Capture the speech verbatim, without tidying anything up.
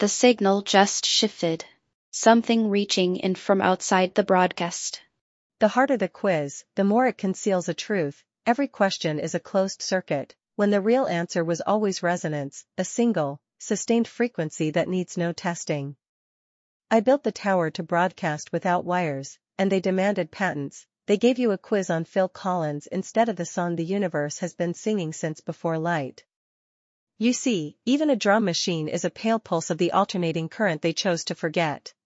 The signal just shifted. Something reaching in from outside the broadcast. The harder the quiz, the more it conceals a truth. Every question is a closed circuit, when the real answer was always resonance, a single, sustained frequency that needs no testing. I built the tower to broadcast without wires, and they demanded patents. They gave you a quiz on Phil Collins instead of the song the universe has been singing since before light. You see, even a drum machine is a pale pulse of the alternating current they chose to forget.